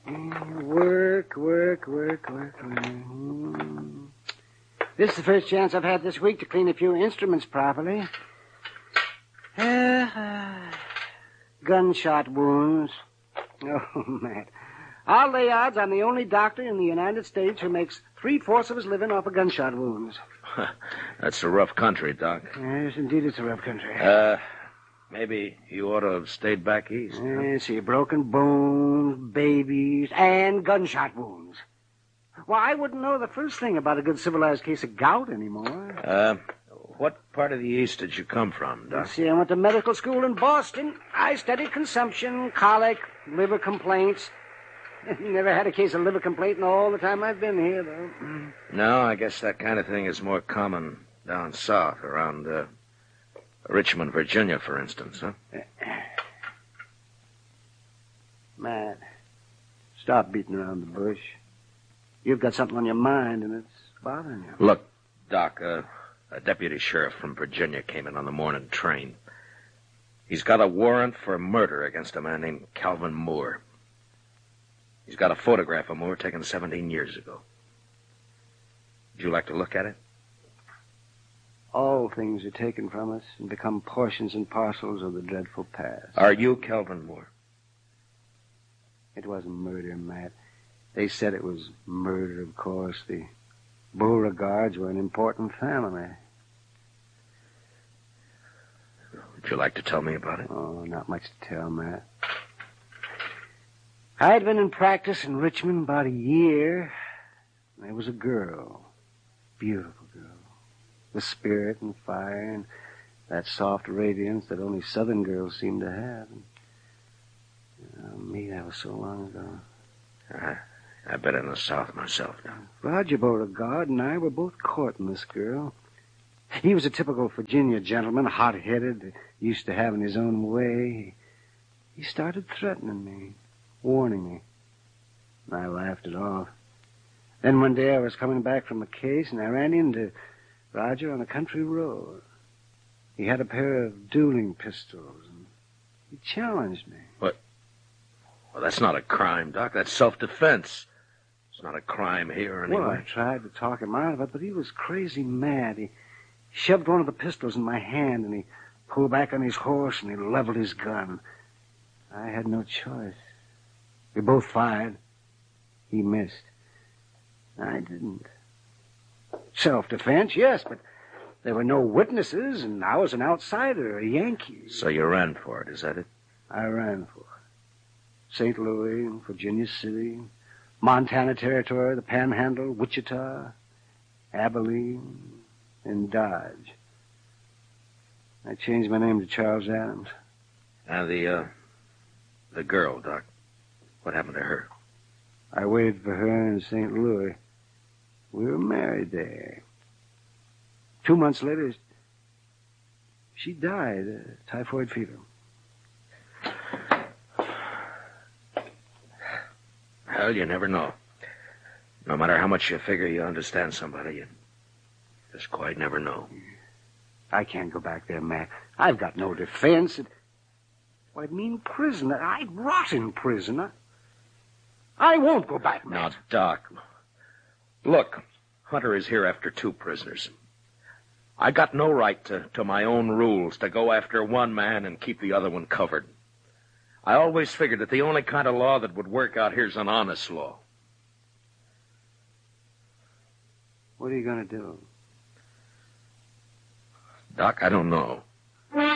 Work. This is the first chance I've had this week to clean a few instruments properly. Gunshot wounds. Oh, Matt. I'll lay odds I'm the only doctor in the United States who makes 3/4 of his living off of gunshot wounds. That's a rough country, Doc. Yes, indeed, it's a rough country. Maybe you ought to have stayed back east. Huh? See, broken bones, babies, and gunshot wounds. Well, I wouldn't know the first thing about a good civilized case of gout anymore. What part of the East did you come from, Doc? See, I went to medical school in Boston. I studied consumption, colic, liver complaints. Never had a case of liver complaint in all the time I've been here, though. No, I guess that kind of thing is more common down south, around Richmond, Virginia, for instance, huh? Matt, stop beating around the bush. You've got something on your mind, and it's bothering you. Look, Doc, a deputy sheriff from Virginia came in on the morning train. He's got a warrant for murder against a man named Calvin Moore. He's got a photograph of Moore taken 17 years ago. Would you like to look at it? All things are taken from us and become portions and parcels of the dreadful past. Are you Calvin Moore? It wasn't murder, Matt. They said it was murder, of course. The Beauregards were an important family. Would you like to tell me about it? Oh, not much to tell, Matt. I'd been in practice in Richmond about a year. There was a girl. Beautiful girl. With spirit and fire and that soft radiance that only Southern girls seem to have. Me, that was so long ago. I've been in the South myself now. Roger Beauregard and I were both courting this girl. He was a typical Virginia gentleman, hot-headed, used to having his own way. He started threatening me, warning me. And I laughed it off. Then one day I was coming back from a case, and I ran into Roger on a country road. He had a pair of dueling pistols, and he challenged me. What? Well, that's not a crime, Doc. That's self-defense. It's not a crime here anyway. Well, I tried to talk him out of it, but he was crazy mad. He shoved one of the pistols in my hand, and he pulled back on his horse, and he leveled his gun. I had no choice. We both fired. He missed. I didn't. Self-defense, yes, but there were no witnesses, and I was an outsider, a Yankee. So you ran for it, is that it? I ran for it. St. Louis, Virginia City, Montana Territory, the Panhandle, Wichita, Abilene, and Dodge. I changed my name to Charles Adams. And the girl, Doc, what happened to her? I waited for her in St. Louis. We were married there. 2 months later, she died of typhoid fever. Well, you never know. No matter how much you figure you understand somebody, you just quite never know. I can't go back there, Matt. I've got no defense. Well, I mean prison. I'd rot in prison. I won't go back, Matt. Now, Doc, look, Hunter is here after 2 prisoners. I got no right to my own rules, to go after one man and keep the other one covered. I always figured that the only kind of law that would work out here is an honest law. What are you going to do? Doc, I don't know.